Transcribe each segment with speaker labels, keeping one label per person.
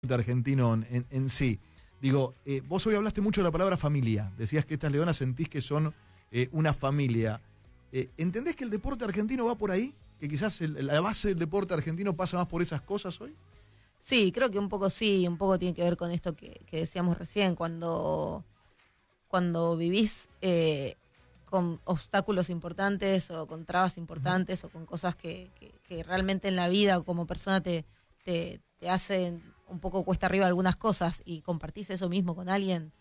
Speaker 1: argentino en sí. Digo, vos hoy hablaste mucho de la palabra familia. Decías que estas leonas sentís que son una familia. ¿Entendés que el deporte argentino va por ahí? ¿Que quizás la base del deporte argentino pasa más por esas cosas hoy?
Speaker 2: Sí, creo que un poco sí, un poco tiene que ver con esto que decíamos recién, cuando vivís con obstáculos importantes o con trabas importantes o con cosas que realmente en la vida o como persona te hacen un poco cuesta arriba algunas cosas y compartís eso mismo con alguien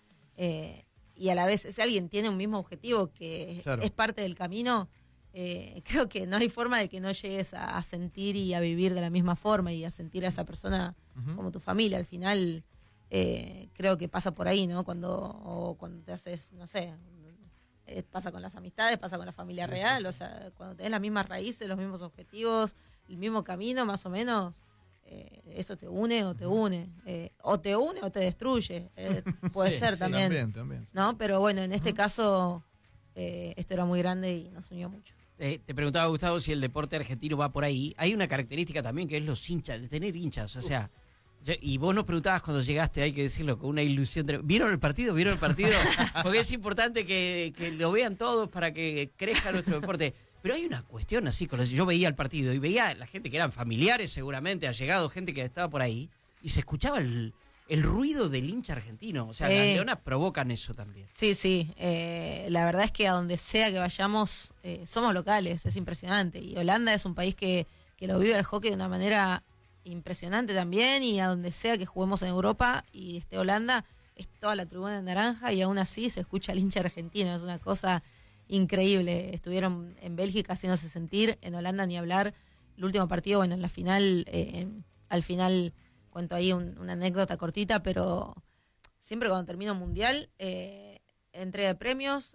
Speaker 2: y a la vez ese alguien tiene un mismo objetivo que claro, es parte del camino, creo que no hay forma de que no llegues a sentir y a vivir de la misma forma y a sentir a esa persona como tu familia. Al final creo que pasa por ahí, ¿no? Cuando te haces, no sé, pasa con las amistades, pasa con la familia real, o sea, cuando tenés las mismas raíces, los mismos objetivos, el mismo camino más o menos, eso te une o te une, o te destruye, puede ser también, ¿no? Pero bueno, en este caso esto era muy grande y nos unió mucho.
Speaker 3: Te preguntaba, Gustavo, si el deporte argentino va por ahí. Hay una característica también que es los hinchas, de tener hinchas, o sea... Y vos nos preguntabas cuando llegaste, hay que decirlo, con una ilusión. ¿Vieron el partido? Porque es importante que lo vean todos para que crezca nuestro deporte. Pero hay una cuestión así, yo veía el partido y veía la gente que eran familiares seguramente, allegados, gente que estaba por ahí, y se escuchaba el ruido del hincha argentino. O sea, las leonas provocan eso también. Sí.
Speaker 2: La verdad es que a donde sea que vayamos, somos locales, es impresionante. Y Holanda es un país que lo vive el hockey de una manera impresionante también, y a donde sea que juguemos en Europa y esté Holanda, es toda la tribuna de naranja y aún así se escucha el hincha argentino, es una cosa increíble. Estuvieron en Bélgica haciéndose sentir, en Holanda ni hablar. El último partido, bueno, en la final, al final cuento ahí una anécdota cortita, pero siempre cuando termina un mundial, entrega de premios,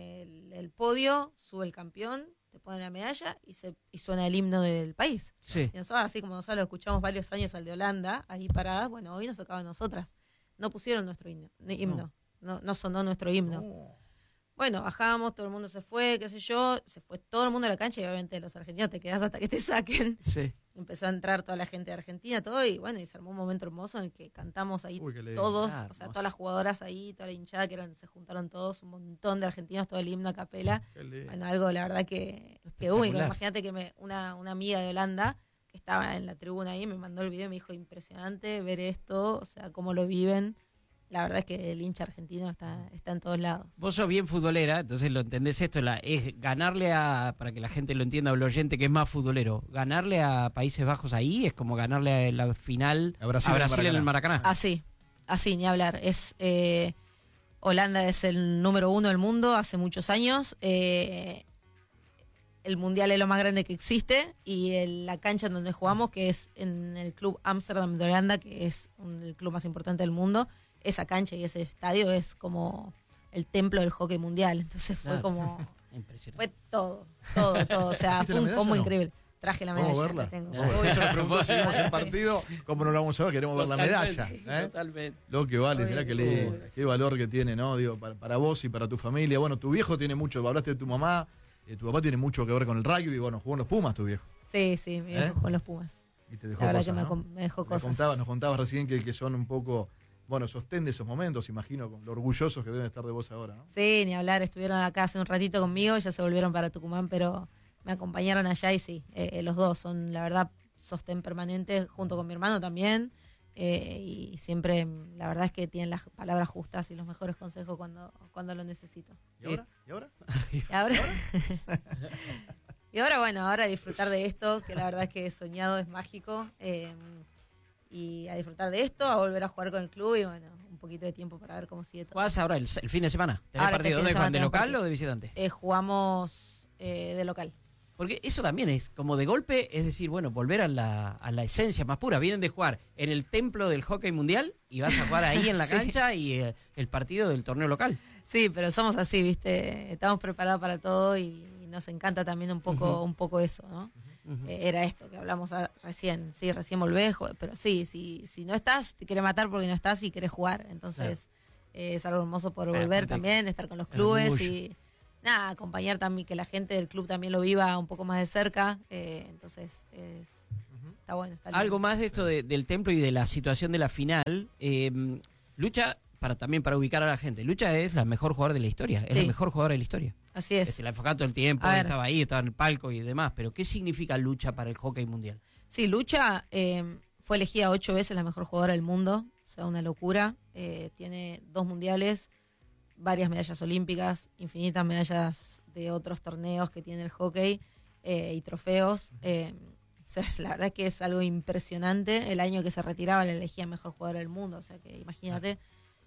Speaker 2: el podio, sube el campeón, te ponen la medalla y suena el himno del país.
Speaker 3: Sí.
Speaker 2: Y nosotros, así como nosotros lo escuchamos varios años al de Holanda, ahí paradas, bueno, hoy nos tocaba a nosotras. No pusieron nuestro himno. No sonó nuestro himno.
Speaker 1: No.
Speaker 2: Bueno, bajamos, todo el mundo se fue, qué sé yo, se fue todo el mundo a la cancha y obviamente los argentinos te quedás hasta que te saquen.
Speaker 3: Sí.
Speaker 2: Empezó a entrar toda la gente de Argentina, todo, y bueno, y se armó un momento hermoso en el que cantamos ahí todos, o sea, todas las jugadoras ahí, toda la hinchada, se juntaron todos, un montón de argentinos, todo el himno a capela. Bueno, algo la verdad que único. Imagínate que una amiga de Holanda que estaba en la tribuna ahí me mandó el video y me dijo, impresionante ver esto, o sea, cómo lo viven. La verdad es que el hincha argentino está en todos lados.
Speaker 3: Vos sos bien futbolera, entonces lo entendés esto, es ganarle para que la gente lo entienda, o el oyente que es más futbolero, ganarle a Países Bajos ahí es como ganarle a la final a Brasil en el Maracaná.
Speaker 2: Así, ni hablar. Holanda es el número 1 del mundo hace muchos años. El mundial es lo más grande que existe y la cancha en donde jugamos, que es en el Club Amsterdam de Holanda, que es el club más importante del mundo, esa cancha y ese estadio es como el templo del hockey mundial. Entonces fue como...
Speaker 3: Impresionante.
Speaker 2: Fue todo. O sea, fue un combo increíble. Traje la medalla, la tengo.
Speaker 1: Eso nos preguntó, seguimos en partido, ¿cómo no la vamos a ver? Queremos ver la medalla.
Speaker 3: Totalmente.
Speaker 1: Lo que vale, será qué valor que tiene, ¿no? Digo, para vos y para tu familia. Bueno, tu viejo tiene mucho, hablaste de tu mamá, tu papá tiene mucho que ver con el rugby, bueno, jugó en los Pumas tu viejo.
Speaker 2: Sí, mi viejo jugó en los Pumas.
Speaker 1: Y te dejó
Speaker 2: la verdad
Speaker 1: cosas,
Speaker 2: que
Speaker 1: ¿no?
Speaker 2: me dejó cosas.
Speaker 1: Nos contabas recién que son un poco... Bueno, sostén de esos momentos, imagino, con lo orgullosos que deben estar de vos ahora, ¿no?
Speaker 2: Sí, ni hablar, estuvieron acá hace un ratito conmigo, ya se volvieron para Tucumán, pero me acompañaron allá y sí, los dos son, la verdad, sostén permanente, junto con mi hermano también, y siempre, la verdad es que tienen las palabras justas y los mejores consejos cuando lo necesito.
Speaker 1: ¿Y ahora? ¿Y ahora?
Speaker 2: ¿Y ahora? Y ahora, bueno, ahora disfrutar de esto, que la verdad es que he soñado, es mágico, y a disfrutar de esto, a volver a jugar con el club y bueno, un poquito de tiempo para ver cómo sigue todo.
Speaker 3: ¿Jugás ahora el fin de semana? ¿Tenés
Speaker 2: Ahora
Speaker 3: partido? ¿Dónde juegan? ¿De local o de visitante?
Speaker 2: Jugamos de local.
Speaker 3: Porque eso también es como de golpe, es decir, bueno, volver a la esencia más pura. Vienen de jugar en el templo del hockey mundial y vas a jugar ahí en la cancha y el partido del torneo local.
Speaker 2: Sí, pero somos así, ¿viste? Estamos preparados para todo y nos encanta también un poco eso, ¿no? Era esto que hablamos recién, sí, recién volvés, pero sí, si no estás, te quiere matar porque no estás y querés jugar, entonces es algo hermoso por volver también, estar con los clubes y nada, acompañar también, que la gente del club también lo viva un poco más de cerca, entonces Está bueno, está lindo.
Speaker 3: Algo más de esto del templo y de la situación de la final. Lucha, también para ubicar a la gente, Lucha es la mejor jugadora de la historia, es
Speaker 2: Sí.
Speaker 3: la mejor jugadora de la historia.
Speaker 2: Así es.
Speaker 3: La enfocaba todo el tiempo,
Speaker 2: A ver.
Speaker 3: estaba ahí, estaba en el palco y demás, pero ¿qué significa Lucha para el hockey mundial?
Speaker 2: Sí, Lucha fue elegida 8 veces la mejor jugadora del mundo, o sea, una locura. Tiene 2 mundiales, varias medallas olímpicas, infinitas medallas de otros torneos que tiene el hockey y trofeos. O sea, la verdad es que es algo impresionante. El año que se retiraba la elegía mejor jugadora del mundo, o sea que imagínate.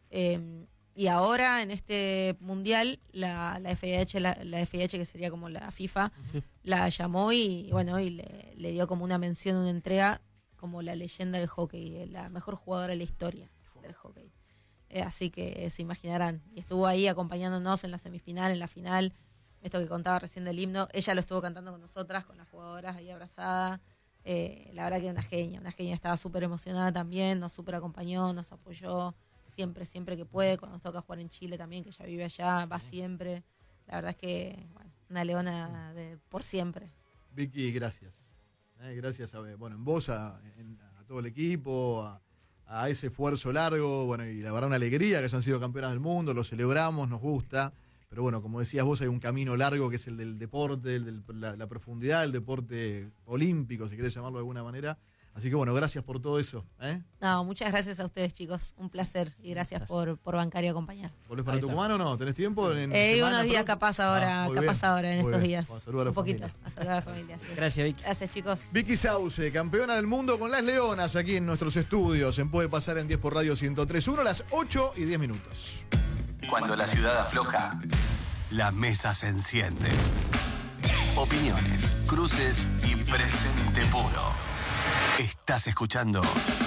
Speaker 2: Y ahora en este mundial la FIH, la FIH que sería como la FIFA, la llamó y bueno, y le dio como una mención, una entrega como la leyenda del hockey, la mejor jugadora de la historia del hockey. Así que se imaginarán. Y estuvo ahí acompañándonos en la semifinal, en la final. Esto que contaba recién del himno, ella lo estuvo cantando con nosotras, con las jugadoras ahí abrazada. La verdad que una genia, estaba súper emocionada también, nos súper acompañó, nos apoyó siempre que puede, cuando nos toca jugar en Chile también, que ella vive allá, va siempre. La verdad es que, bueno, una leona por siempre.
Speaker 1: Vicky, gracias. Gracias en vos, a todo el equipo, a ese esfuerzo largo, bueno, y la verdad una alegría que hayan sido campeonas del mundo, lo celebramos, nos gusta. Pero bueno, como decías vos, hay un camino largo que es el del deporte, la profundidad del deporte olímpico, si querés llamarlo de alguna manera. Así que bueno, gracias por todo eso.
Speaker 2: No, muchas gracias a ustedes, chicos. Un placer y gracias por bancar y acompañar.
Speaker 1: ¿Volvés para Tucumán o no? ¿Tenés tiempo?
Speaker 2: Unos días capaz ahora en
Speaker 1: muy
Speaker 2: estos
Speaker 1: bien.
Speaker 2: días.
Speaker 1: Vamos a saludar a la
Speaker 2: Un poquito,
Speaker 1: familia.
Speaker 2: a saludar a la familia. Así es.
Speaker 3: Gracias, Vicky.
Speaker 2: Gracias, chicos.
Speaker 1: Vicky Sauce, campeona del mundo con las Leonas aquí en nuestros estudios. En Puede Pasar en 10 por Radio 103.1 a las 8:10.
Speaker 4: Cuando la ciudad afloja, la mesa se enciende. Opiniones, cruces y presente puro. Estás escuchando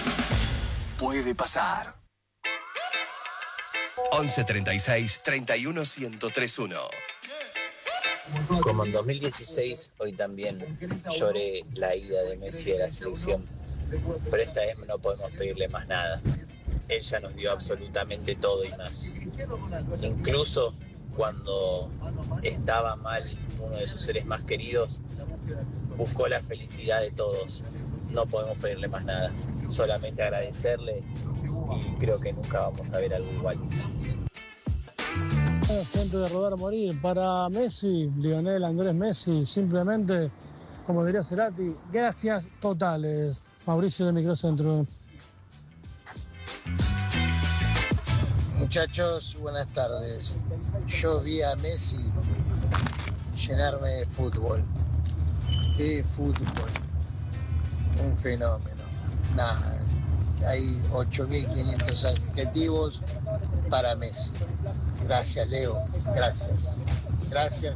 Speaker 4: Puede Pasar. 1136 31 1031.
Speaker 5: Como en 2016, hoy también lloré la ida de Messi a la selección, pero esta vez no podemos pedirle más nada. Él ya nos dio absolutamente todo y más. Incluso cuando estaba mal uno de sus seres más queridos, buscó la felicidad de todos. No podemos pedirle más nada, solamente agradecerle y creo que nunca vamos a ver algo igual.
Speaker 6: Gente de rodar a morir. Para Messi, Lionel Andrés Messi, simplemente, como diría Cerati, gracias totales. Mauricio de Microcentro.
Speaker 7: Muchachos, buenas tardes. Yo vi a Messi llenarme de fútbol. Un fenómeno. Nada, hay 8.500 adjetivos para Messi. Gracias, Leo. Gracias. Gracias.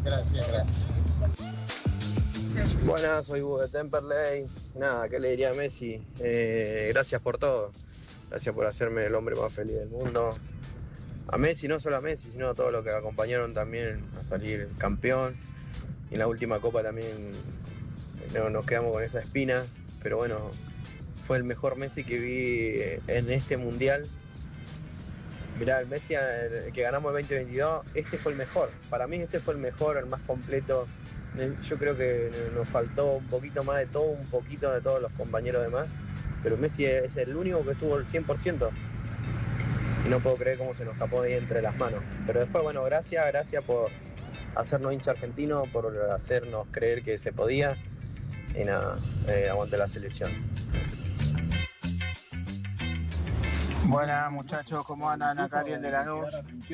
Speaker 8: Buenas, soy Hugo de Temperley. Nada, ¿qué le diría a Messi? Gracias por todo. Gracias por hacerme el hombre más feliz del mundo. A Messi, no solo a Messi, sino a todos los que acompañaron también a salir campeón. Y en la última copa también nos quedamos con esa espina. Pero bueno, fue el mejor Messi que vi en este mundial. Mirá, el Messi que ganamos el 2022, este fue el mejor. Para mí este fue el mejor, el más completo. Yo creo que nos faltó un poquito más de todo, un poquito de todos los compañeros demás. Pero Messi es el único que estuvo el 100%. Y no puedo creer cómo se nos escapó de ahí entre las manos. Pero después, bueno, gracias por hacernos hincha argentino, por hacernos creer que se podía. Y nada, aguante la selección.
Speaker 9: Buenas muchachos, ¿cómo andan? Acá Ariel de Lanús.